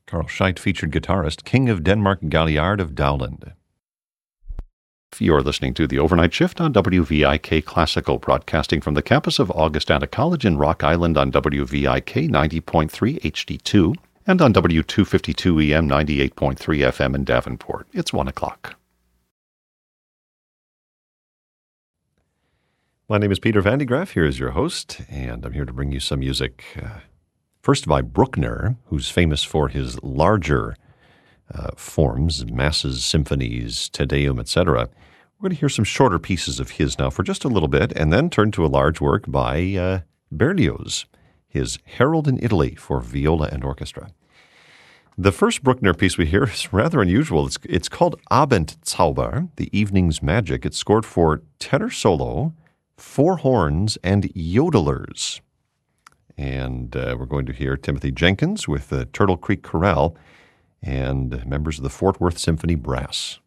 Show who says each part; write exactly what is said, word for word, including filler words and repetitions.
Speaker 1: Carl Scheidt, featured guitarist, King of Denmark Galliard of Dowland. You're listening to The Overnight Shift on W V I K Classical, broadcasting from the campus of Augustana College in Rock Island on W V I K ninety point three H D two and on W two fifty-two E M ninety-eight point three F M in Davenport. It's one o'clock. My name is Peter Van de Graaff. Here is your host, and I'm here to bring you some music. Uh, first by Bruckner, who's famous for his larger uh, forms, masses, symphonies, Te Deum, et cetera. We're going to hear some shorter pieces of his now for just a little bit, and then turn to a large work by uh, Berlioz, his Harold in Italy for viola and orchestra. The first Bruckner piece we hear is rather unusual. It's, it's called Abendzauber, the Evening's Magic. It's scored for tenor solo, four horns, and yodelers. And uh, we're going to hear Timothy Jenkins with the Turtle Creek Chorale and members of the Fort Worth Symphony Brass.